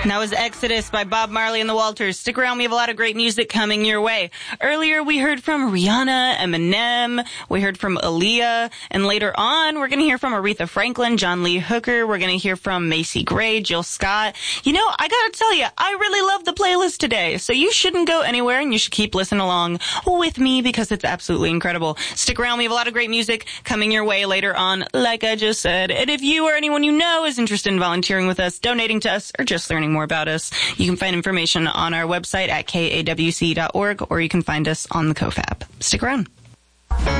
And that was Exodus by Bob Marley and the Walters. Stick around, we have a lot of great music coming your way. Earlier, we heard from Rihanna, Eminem, we heard from Aaliyah, and later on, we're going to hear from Aretha Franklin, John Lee Hooker, we're going to hear from Macy Gray, Jill Scott. You know, I gotta tell you, I really love the playlist today, so you shouldn't go anywhere, and you should keep listening along with me, because it's absolutely incredible. Stick around, we have a lot of great music coming your way later on, like I just said. And if you or anyone you know is interested in volunteering with us, donating to us, or just learning more about us, you can find information on our website at kawc.org, or you can find us on the CoFab. Stick around.